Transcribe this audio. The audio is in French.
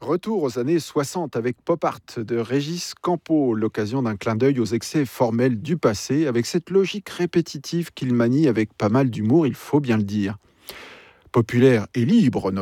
Retour aux années 60 avec Pop Art de Régis Campo, l'occasion d'un clin d'œil aux excès formels du passé, avec cette logique répétitive qu'il manie avec pas mal d'humour, il faut bien le dire. Populaire et libre,